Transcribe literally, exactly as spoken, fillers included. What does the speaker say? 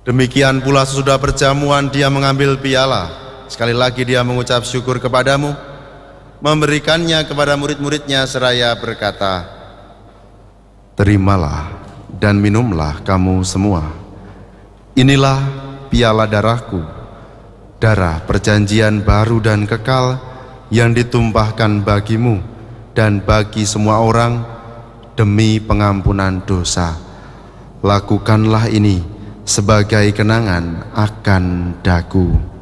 Demikian pula sesudah perjamuan dia mengambil piala. Sekali lagi dia mengucap syukur kepadamu, memberikannya kepada murid-muridnya seraya berkata, "Terimalah dan minumlah kamu semua. Inilah piala darahku, darah perjanjian baru dan kekal yang ditumpahkan bagimu dan bagi semua orang demi pengampunan dosa. Lakukanlah ini sebagai kenangan akan daku."